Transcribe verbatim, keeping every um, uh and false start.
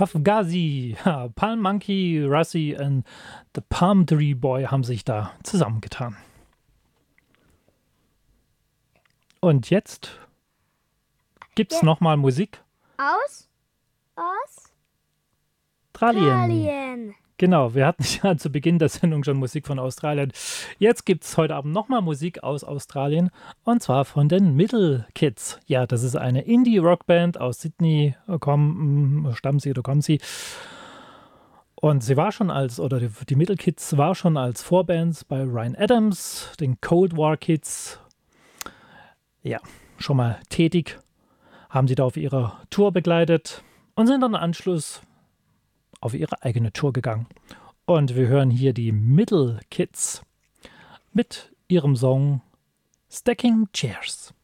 Puff Gazi, ja, Palm Monkey, Russi und The Palm Tree Boy haben sich da zusammengetan. Und jetzt gibt's Ja. nochmal Musik. Aus? Aus? Australien. Australien. Genau, wir hatten ja zu Beginn der Sendung schon Musik von Australien. Jetzt gibt es heute Abend nochmal Musik aus Australien und zwar von den Middle Kids. Ja, das ist eine Indie-Rockband aus Sydney, kommen, stammen sie oder kommen sie. Und sie war schon als, oder die, die Middle Kids war schon als Vorbands bei Ryan Adams, den Cold War Kids, ja, schon mal tätig, haben sie da auf ihrer Tour begleitet und sind dann im Anschluss auf ihre eigene Tour gegangen. Und wir hören hier die Middle Kids mit ihrem Song Stacking Chairs.